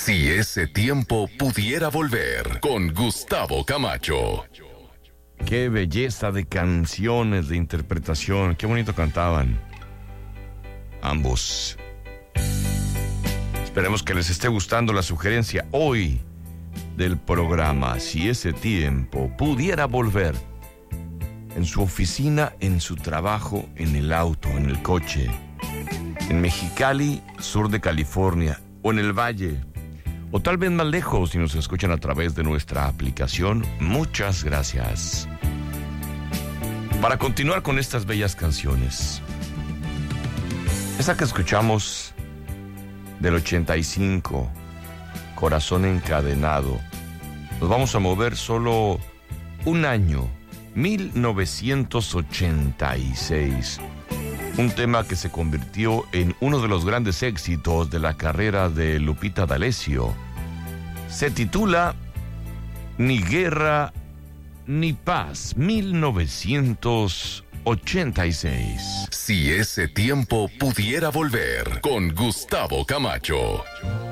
Si ese tiempo pudiera volver, con Gustavo Camacho. Qué belleza de canciones, de interpretación. Qué bonito cantaban ambos. Esperemos que les esté gustando la sugerencia hoy del programa. Si ese tiempo pudiera volver, en su oficina, en su trabajo, en el auto, en el coche, en Mexicali, sur de California, o en el Valle, o tal vez más lejos si nos escuchan a través de nuestra aplicación. Muchas gracias. Para continuar con estas bellas canciones, esta que escuchamos del 85, Corazón Encadenado, nos vamos a mover solo un año, 1986. Un tema que se convirtió en uno de los grandes éxitos de la carrera de Lupita D'Alessio. Se titula Ni Guerra ni Paz, 1986. Si ese tiempo pudiera volver, con Gustavo Camacho.